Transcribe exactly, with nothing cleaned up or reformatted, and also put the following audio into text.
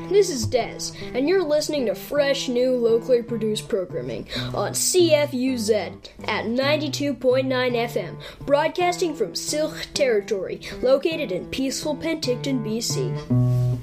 this is Des, and you're listening to fresh, new, locally produced programming on C F U Z at ninety-two point nine F M, broadcasting from Syilx territory, located in peaceful Penticton, B C.